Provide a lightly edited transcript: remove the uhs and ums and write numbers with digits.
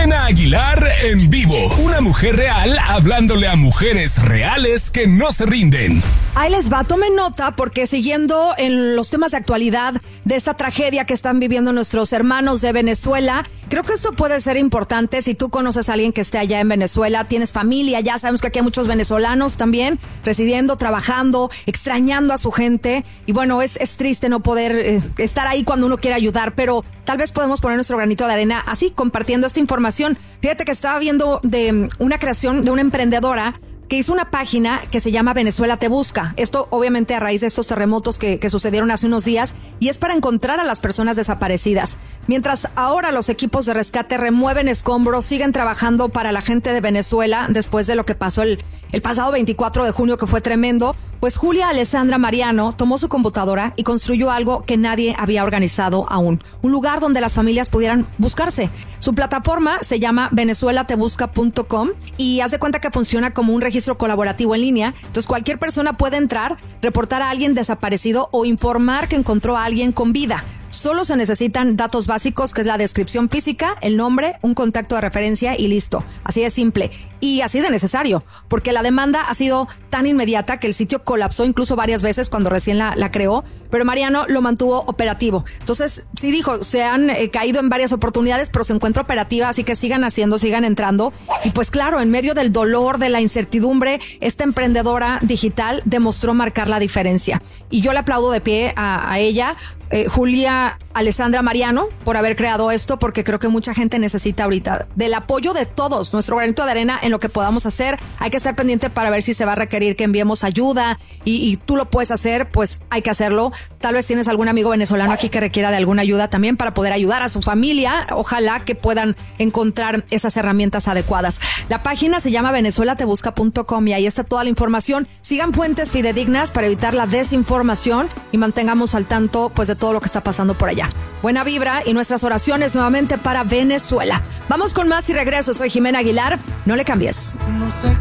Jimena Aguilar en vivo. Una mujer real hablándole a mujeres reales que no se rinden. Ahí les va, tomen nota porque siguiendo en los temas de actualidad de esta tragedia que están viviendo nuestros hermanos de Venezuela, creo que esto puede ser importante si tú conoces a alguien que esté allá en Venezuela, tienes familia, ya sabemos que aquí hay muchos venezolanos también residiendo, trabajando, extrañando a su gente y bueno, es triste no poder estar ahí cuando uno quiere ayudar, pero tal vez podemos poner nuestro granito de arena así, compartiendo esta información. Fíjate que estaba viendo de una creación de una emprendedora que hizo una página que se llama Venezuela Te Busca. Esto obviamente a raíz de estos terremotos que sucedieron hace unos días y es para encontrar a las personas desaparecidas. Mientras ahora los equipos de rescate remueven escombros, siguen trabajando para la gente de Venezuela después de lo que pasó el pasado 24 de junio que fue tremendo, pues Julia Alessandra Mariano tomó su computadora y construyó algo que nadie había organizado aún. Un lugar donde las familias pudieran buscarse. Su plataforma se llama venezuelatebusca.com y haz de cuenta que funciona como un registro colaborativo en línea. Entonces cualquier persona puede entrar, reportar a alguien desaparecido o informar que encontró a alguien con vida. Solo se necesitan datos básicos, que es la descripción física, el nombre, un contacto de referencia y listo. Así de simple y así de necesario, porque la demanda ha sido tan inmediata que el sitio colapsó incluso varias veces cuando recién la creó, pero Mariano lo mantuvo operativo. Entonces, sí dijo, se han caído en varias oportunidades, pero se encuentra operativa, así que sigan haciendo, sigan entrando. Y pues claro, en medio del dolor, de la incertidumbre, esta emprendedora digital demostró marcar la diferencia. Y yo le aplaudo de pie a ella, Julia Alessandra Mariano, por haber creado esto, porque creo que mucha gente necesita ahorita del apoyo de todos, nuestro granito de arena en lo que podamos hacer. Hay que estar pendiente para ver si se va a requerir que enviemos ayuda y tú lo puedes hacer, pues hay que hacerlo. Tal vez tienes algún amigo venezolano aquí que requiera de alguna ayuda también para poder ayudar a su familia. Ojalá que puedan encontrar esas herramientas adecuadas. La página se llama venezuelatebusca.com y ahí está toda la información. Sigan fuentes fidedignas para evitar la desinformación y mantengamos al tanto pues de todo lo que está pasando por allá. Buena vibra y nuestras oraciones nuevamente para Venezuela. Vamos con más y regreso. Soy Jimena Aguilar. No le cambies. No sé